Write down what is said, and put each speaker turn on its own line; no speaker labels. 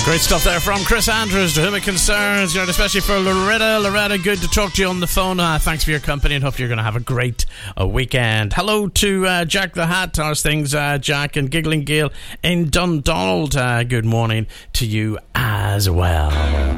Great stuff there from Chris Andrews, To Whom It Concerns, especially for Loretta. Loretta, good to talk to you on the phone. Thanks for your company and hope you're going to have a great weekend. Hello to Jack the Hat. How's things, Jack? And Giggling Gael in Dundonald. Good morning to you as well.